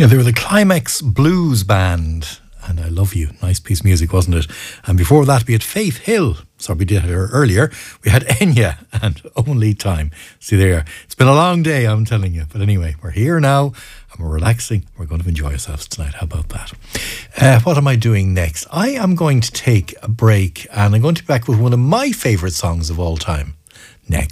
Yeah, they were the Climax Blues Band, and I Love You. Nice piece of music, wasn't it? And before that, we had Faith Hill. Sorry, we did her earlier. We had Enya and Only Time. See there. It's been a long day, I'm telling you. But anyway, we're here now and we're relaxing. We're going to enjoy ourselves tonight. How about that? What am I doing next? I am going to take a break and I'm going to be back with one of my favourite songs of all time next.